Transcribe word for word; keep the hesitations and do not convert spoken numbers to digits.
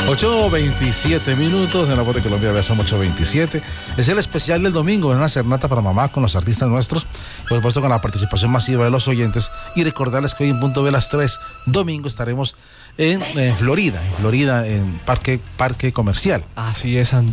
ocho veintisiete minutos en la voz de Colombia, Besam ocho veintisiete. Es el especial del domingo, es una serenata para mamá con los artistas nuestros, por supuesto con la participación masiva de los oyentes. Y recordarles que hoy en punto de las tres, domingo, estaremos en, en Florida, en Florida, en Parque, Parque Comercial. Así es, Andrés.